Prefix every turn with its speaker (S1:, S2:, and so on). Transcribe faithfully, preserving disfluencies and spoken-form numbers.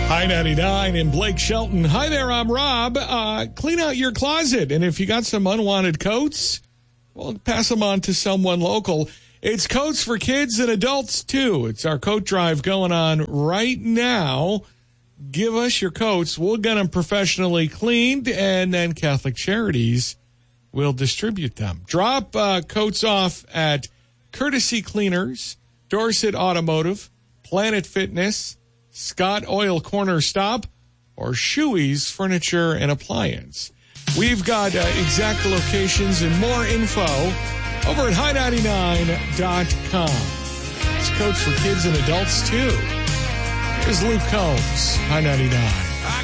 S1: High ninety-nine in Blake Shelton. Hi there, I'm Rob. Uh, clean out your closet. And if you got some unwanted coats, well, pass them on to someone local. It's coats for kids and adults, too. It's our coat drive going on right now. Give us your coats. We'll get them professionally cleaned, and then Catholic Charities will distribute them. Drop uh, coats off at Courtesy Cleaners, Dorset Automotive, Planet Fitness, Scott Oil Corner Stop, or Shoey's Furniture and Appliance. We've got uh, exact locations and more info over at high ninety-nine dot com. It's coats for kids and adults, too. Here's Luke Combs, High ninety-nine.